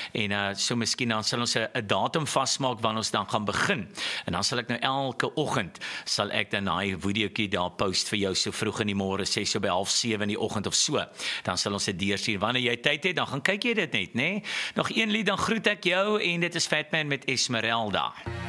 En so miskien dan sal ons 'n datum vasmaak wanneer ons dan gaan begin. En dan sal ek nou elke oggend sal ek dan daai videoetjie daar post vir jou so vroeg in die môre, sê so by 6:30 in die oggend of so. Dan sal ons dit deurstuur. Wanneer jy tyd het, dan gaan kyk jy dit net, né? Nog een lied, dan groet ek jou en dit is Fatman met Esmeralda.